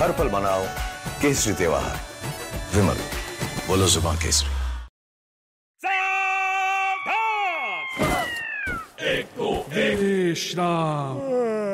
हर पल मनाओ केसरी त्योहार। विमल, बोलो जुबान केसरी। एक तो देश राम